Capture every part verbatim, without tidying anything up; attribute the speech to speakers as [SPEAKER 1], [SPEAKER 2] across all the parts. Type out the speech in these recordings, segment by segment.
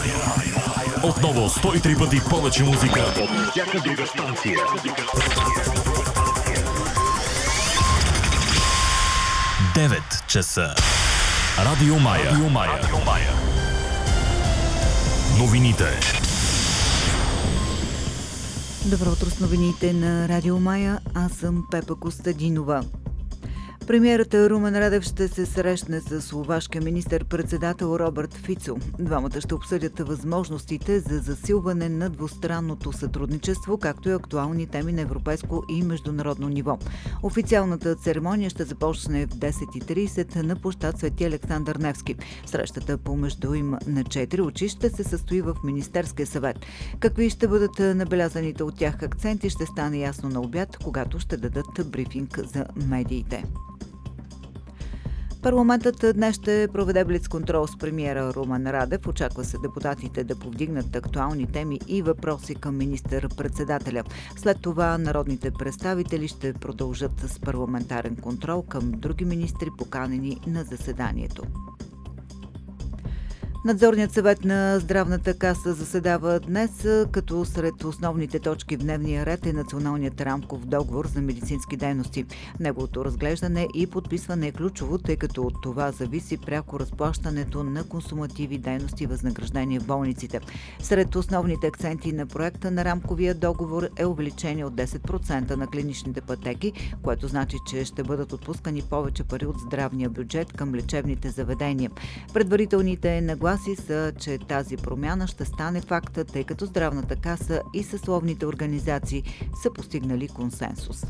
[SPEAKER 1] Отново сто и три пъти повече музика от всяка друга станция. девет часа. Радио Мая. Радио Мая. Радио Мая. Новините.
[SPEAKER 2] Добро утро с новините на Радио Мая. Аз съм Пепа Костадинова. Премиерът Румен Радев ще се срещне с словашкия министър-председател Робърт Фицо. Двамата ще обсъдят възможностите за засилване на двустранното сътрудничество, както и актуални теми на европейско и международно ниво. Официалната церемония ще започне в десет и тридесет на площад Свети Александър Невски. Срещата помежду им на четири очи ще се състои в Министерския съвет. Какви ще бъдат набелязаните от тях акценти, ще стане ясно на обяд, когато ще дадат брифинг за медиите. Парламентът днес ще проведе блицконтрол с премиера Румен Радев. Очаква се депутатите да повдигнат актуални теми и въпроси към министър-председателя. След това народните представители ще продължат с парламентарен контрол към други министри, поканени на заседанието. Надзорният съвет на Здравната каса заседава днес, като сред основните точки в дневния ред е Националният рамков договор за медицински дейности. Неговото разглеждане и подписване е ключово, тъй като от това зависи пряко разплащането на консумативи, дейности и възнаграждения в болниците. Сред основните акценти на проекта на рамковия договор е увеличение от десет процента на клиничните пътеки, което значи, че ще бъдат отпускани повече пари от здравния бюджет към лечебните заведения. Предварителните нагласи са, че тази промяна ще стане факта, тъй като Здравната каса и съсловните организации са постигнали консенсус.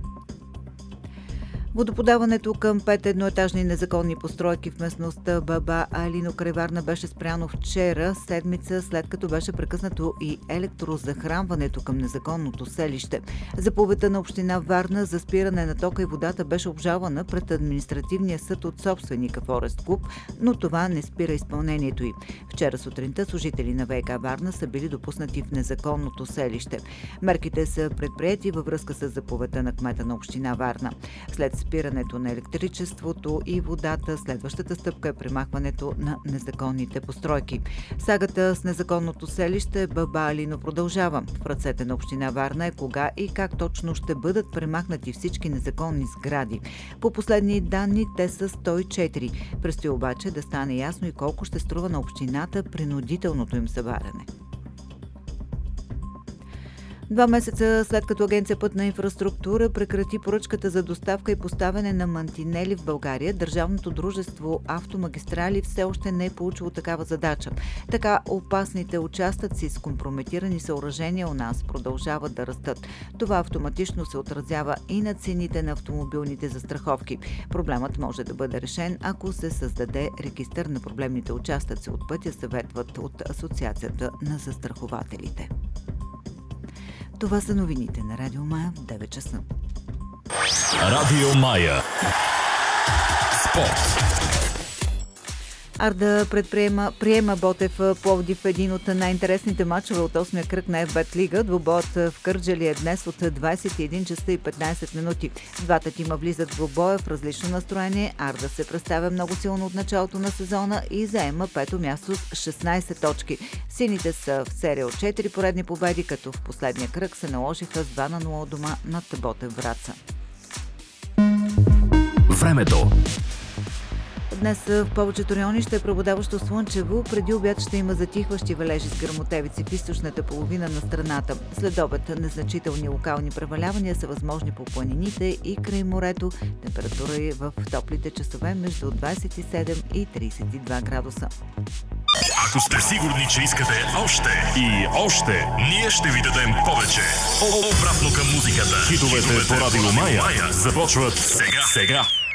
[SPEAKER 2] Водоподаването към пет едноетажни незаконни постройки в местността Баба Алино край Варна беше спряно вчера, седмица след като беше прекъснато и електрозахранването към незаконното селище. Заповедта на община Варна за спиране на тока и водата беше обжалвана пред административния съд от собственика Форест Клуб, но това не спира изпълнението й. Вчера сутринта служители на ВиК Варна са били допуснати в незаконното селище. Мерките са предприети във връзка с заповедта на кмета на община Варна. След спирането на електричеството и водата, следващата стъпка е премахването на незаконните постройки. Сагата с незаконното селище Баба Алино продължава. В ръцете на община Варна е кога и как точно ще бъдат премахнати всички незаконни сгради. По последни данни те са сто и четири. Предстои обаче да стане ясно и колко ще струва на общината принудителното им събаряне. Два месеца след като Агенция Пътна инфраструктура прекрати поръчката за доставка и поставяне на мантинели в България, Държавното дружество Автомагистрали все още не е получило такава задача. Така опасните участъци с компрометирани съоръжения у нас продължават да растат. Това автоматично се отразява и на цените на автомобилните застраховки. Проблемът може да бъде решен, ако се създаде регистър на проблемните участъци от пътя, съветват от Асоциацията на застрахователите. Това са новините на Радио Мая в девет часа.
[SPEAKER 1] Радио Мая. Спорт.
[SPEAKER 2] Арда предприема приема Ботев Пловдив един от най-интересните мачове от осмия кръг на Еф Бет Лига. Двубоят в Кърджали е днес от двадесет и един часа и петнадесет минути. Двата тима влизат в боя в различно настроение. Арда се представя много силно от началото на сезона и заема пето място с шестнадесет точки. Сините са в серия от четири поредни победи, като в последния кръг се наложиха с два на нула дома над Ботев Враца.
[SPEAKER 1] Времето.
[SPEAKER 2] Днес в повечето райони ще е преобладаващо слънчево. Преди обяд ще има затихващи валежи с гръмотевици в източната половина на страната. След обед незначителни локални превалявания са възможни по планините и край морето. Температура е в топлите часове между двадесет и седем и тридесет и два градуса.
[SPEAKER 1] Ако сте сигурни, че искате още и още, ние ще ви дадем повече. Обратно към музиката. Хитовете по Радио Мая започват сега. сега.